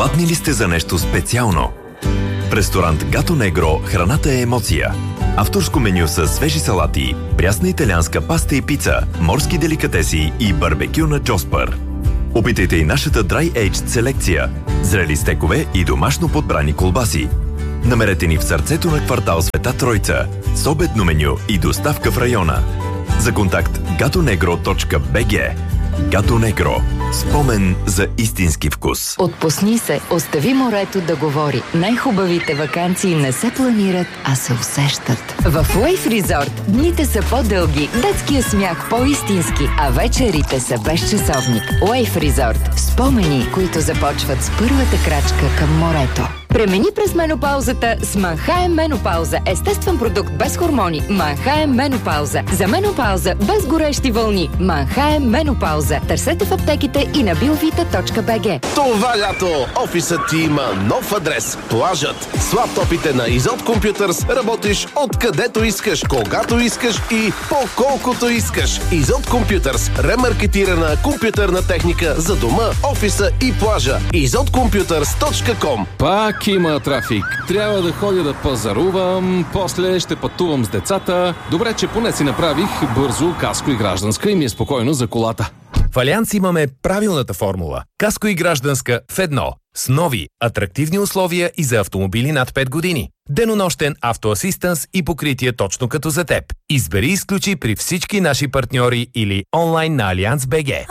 Гладни ли сте за нещо специално? В ресторант Гато Негро храната е емоция. Авторско меню с свежи салати, прясна италианска паста и пица, морски деликатеси и барбекю на Джоспър. Опитайте и нашата Dry Aged селекция, зрели стекове и домашно подбрани колбаси. Намерете ни в сърцето на квартал Света Тройца, с обедно меню и доставка в района. За контакт gatonegro.bg. Гато Негро. Спомен за истински вкус. Отпусни се, остави морето да говори. Най-хубавите ваканции не се планират, а се усещат. В Wave Resort дните са по-дълги, детския смях по-истински, а вечерите са без часовник. Wave Resort. Спомени, които започват с първата крачка към морето. Премини през менопаузата с Манхайм Менопауза. Естествен продукт без хормони. Манхайм Менопауза. За менопауза без горещи вълни. Манхайм Менопауза. Търсете в аптеките и на biovita.bg. Това лято офисът ти има нов адрес. Плажът. С лаптопите на Изот Computers работиш откъдето искаш, когато искаш и по колкото искаш. Изот Computers. Ремаркетирана компютърна техника за дома, офиса и плажа. izotcomputers.com. Пак има трафик. Трябва да ходя да пазарувам, после ще пътувам с децата. Добре, че поне си направих бързо каско и гражданска и ми е спокойно за колата. В Алианс имаме правилната формула. Каско и гражданска в едно. С нови, атрактивни условия и за автомобили над 5 години. Денонощен автоасистенс и покритие точно като за теб. Избери и изключи при всички наши партньори или онлайн на Allianz.bg.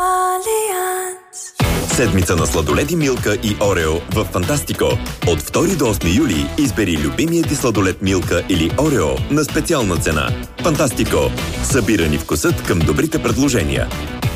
Седмица на сладоледи Милка и Орео в Фантастико. От 2 до 8 юли избери любимия ти сладолед Милка или Орео на специална цена. Фантастико. Събирани вкусът към добрите предложения.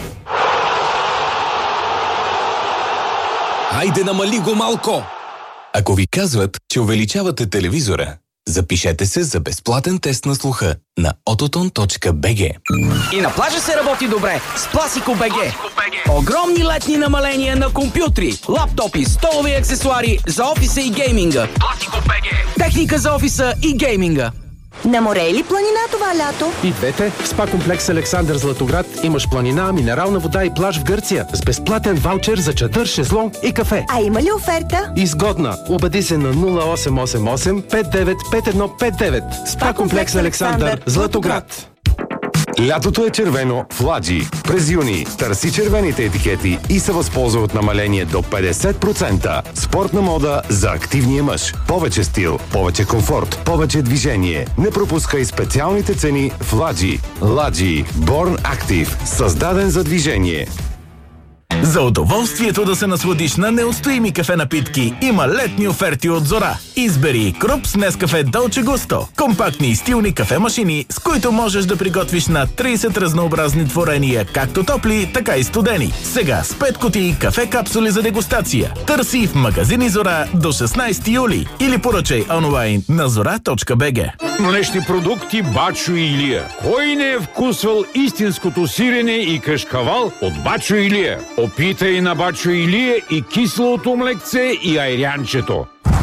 Хайде, намали го малко! Ако ви казват, че увеличавате телевизора, запишете се за безплатен тест на слуха на ototon.bg. И на плажа се работи добре с Classico.bg. Огромни летни намаления на компютри, лаптопи, столови аксесуари за офиса и гейминга. Classico.bg. Техника за офиса и гейминга. На море или планина това лято? И двете. В СПА комплекс Александър Златоград имаш планина, минерална вода и плаж в Гърция с безплатен ваучер за чадър, шезлонг и кафе. А има ли оферта? Изгодна. Убеди се на 0888 595159. СПА комплекс Александър Златоград. Лятото е червено в Ладжи. През юни търси червените етикети и се възползва от намаление до 50%. Спортна мода за активния мъж. Повече стил, повече комфорт, повече движение. Не пропускай специалните цени в Ладжи. Ладжи. Born Active. Създаден за движение. За удоволствието да се насладиш на неустоими кафе напитки има летни оферти от Зора. Избери Крупс Нескафе Долче Густо. Компактни и стилни кафе-машини, с които можеш да приготвиш на 30 разнообразни творения, както топли, така и студени. Сега с 5 кутии кафе-капсули за дегустация. Търси в магазини Зора до 16 юли или поръчай онлайн на zora.bg. Млечни продукти Бачо и Илия. Кой не е вкусвал истинското сирене и кашкавал от Бачо и Илия? Опитай на Бачо Илия и киселото млекце и айрянчето.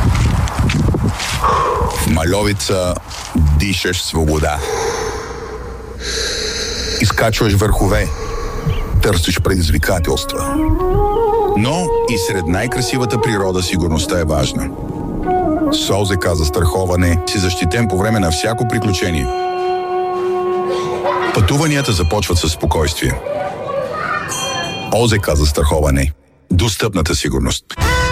В Мальовица дишаш свобода. Изкачваш върхове. Търсиш предизвикателства. Но и сред най-красивата природа сигурността е важна. С ОЗК застраховане си защитен по време на всяко приключение. Пътуванията започват със спокойствие. ОЗК застраховане. Достъпната сигурност.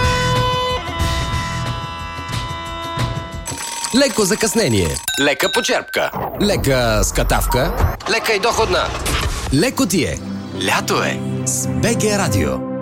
Леко закъснение. Лека почерпка. Лека скатавка. Лека и доходна. Леко ти е. Лято е. С БГ Радио.